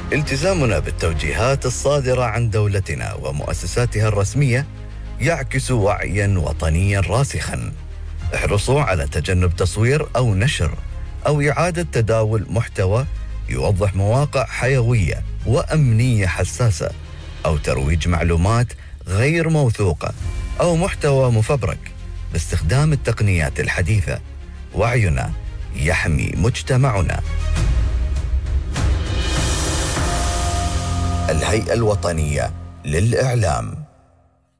التزامنا بالتوجيهات الصادرة عن دولتنا ومؤسساتها الرسمية يعكس وعياً وطنياً راسخاً. احرصوا على تجنب تصوير أو نشر أو إعادة تداول محتوى يوضح مواقع حيوية وأمنية حساسة، أو ترويج معلومات غير موثوقة أو محتوى مفبرك باستخدام التقنيات الحديثة. وعينا يحمي مجتمعنا. الهيئة الوطنية للإعلام.